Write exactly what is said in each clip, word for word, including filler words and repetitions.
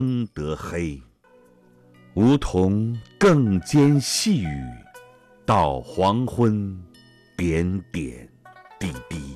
得黑。梧桐更兼细雨，到黄昏点点滴滴。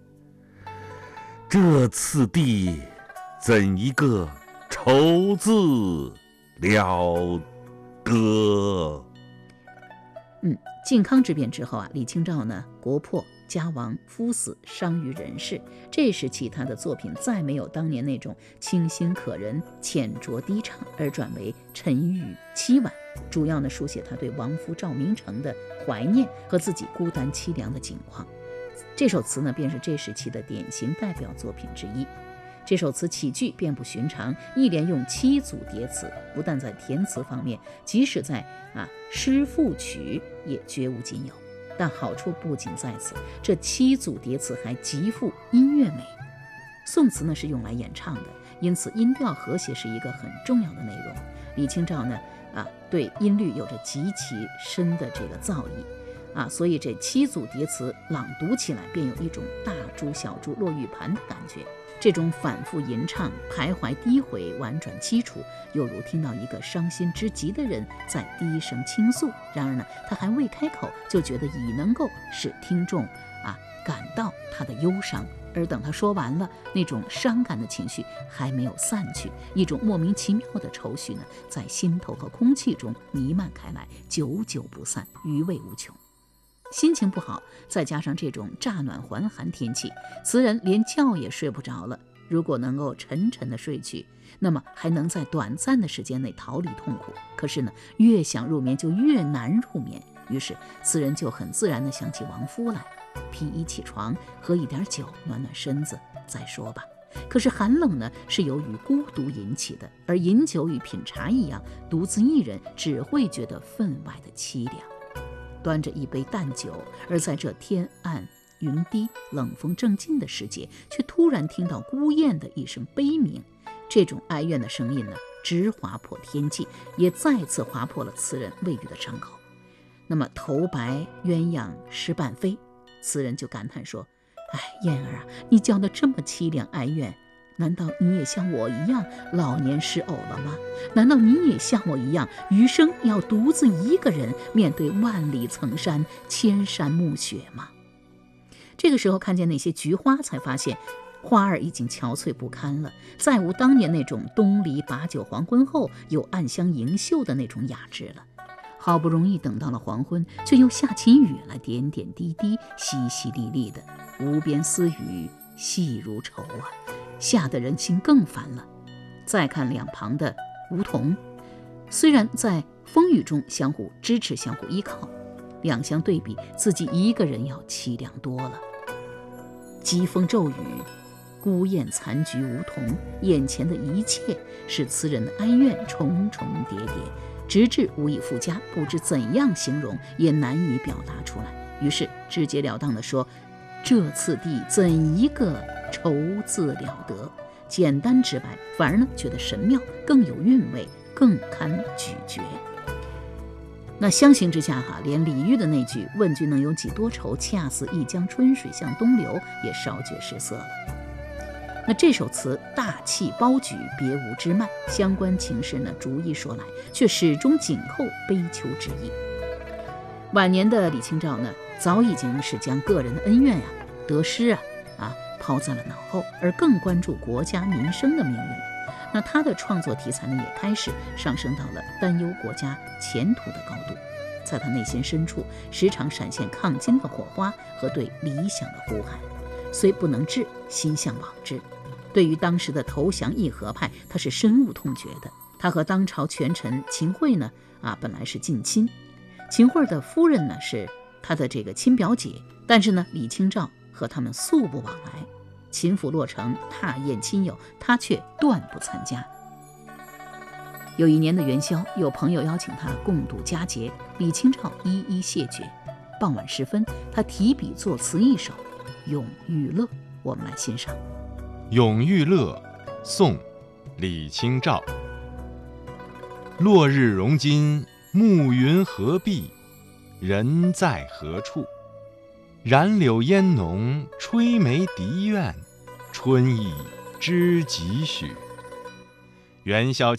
这次第，怎一个愁字了得！ 嗯，靖康之变之后啊，李清照呢，国破家亡，夫死，伤于人世。这时期他的作品再没有当年那种清新可人、浅酌低唱，而转为沉郁凄婉，主要呢书写他对亡夫赵明诚的怀念和自己孤单凄凉的境况。这首词呢，便是这时期的典型代表作品之一。这首词起句便不寻常，一连用七组叠词，不但在填词方面，即使在啊诗赋曲也绝无仅有。但好处不仅在此，这七组叠词还极富音乐美。宋词呢是用来演唱的，因此音调和谐是一个很重要的内容。李清照呢啊对音律有着极其深的这个造诣啊，所以这七组叠词朗读起来便有一种大珠小珠落玉盘的感觉。这种反复吟唱、徘徊低回、婉转凄楚，犹如听到一个伤心之极的人在低声倾诉。然而呢，他还未开口，就觉得已能够使听众啊感到他的忧伤。而等他说完了，那种伤感的情绪还没有散去，一种莫名其妙的愁绪呢，在心头和空气中弥漫开来，久久不散，余味无穷。心情不好，再加上这种乍暖还寒天气，词人连觉也睡不着了。如果能够沉沉的睡去，那么还能在短暂的时间内逃离痛苦。可是呢，越想入眠就越难入眠，于是词人就很自然地想起亡夫来，披衣起床，喝一点酒暖暖身子再说吧。可是寒冷呢，是由于孤独引起的，而饮酒与品茶一样，独自一人只会觉得分外的凄凉。端着一杯淡酒，而在这天暗云低、冷风正劲的时节，却突然听到孤雁的一声悲鸣。这种哀怨的声音呢，直划破天际，也再次划破了词人未愈的伤口。那么头白鸳鸯失伴飞，词人就感叹说：哎，燕儿啊，你叫得这么凄凉哀怨，难道你也像我一样老年失偶了吗？难道你也像我一样余生要独自一个人面对万里层山、千山暮雪吗？这个时候看见那些菊花，才发现花儿已经憔悴不堪了，再无当年那种东篱把酒黄昏后有暗香盈袖的那种雅致了。好不容易等到了黄昏，却又下起雨来，点点滴滴，淅淅沥沥的，无边丝雨细如愁啊，吓得人心更烦了。再看两旁的梧桐，虽然在风雨中相互支持、相互依靠，两相对比，自己一个人要凄凉多了。疾风骤雨，孤雁残菊梧桐，眼前的一切使词人的哀怨重重叠叠，直至无以复加，不知怎样形容，也难以表达出来。于是直截了当地说：这次第怎一个愁字了得！简单直白，反而呢觉得神妙，更有韵味，更堪咀嚼。那相形之下哈，连李煜的那句“问君能有几多愁，恰似一江春水向东流”也稍觉失色了。那这首词大气包举，别无枝蔓，相关情事呢逐一说来，却始终紧扣悲秋之意。晚年的李清照呢，早已经是将个人的恩怨呀、得失啊啊抛在了脑后，而更关注国家民生的命运。那他的创作题材呢，也开始上升到了担忧国家前途的高度。在他内心深处，时常闪现抗金的火花和对理想的呼喊。虽不能至，心向往之。对于当时的投降议和派，他是深恶痛绝的。他和当朝权臣秦桧呢，啊，本来是近亲。秦桧的夫人呢，是他的这个亲表姐，但是呢，李清照和他们素不往来。秦府落成，踏宴亲友，他却断不参加。有一年的元宵，有朋友邀请他共度佳节，李清照一一谢绝。傍晚时分，他提笔作词一首《咏玉乐》，我们来欣赏。 《咏玉乐》宋·李清照。落日融金暮云合璧，人在何处？染柳烟浓吹梅笛怨，春意知几许？元宵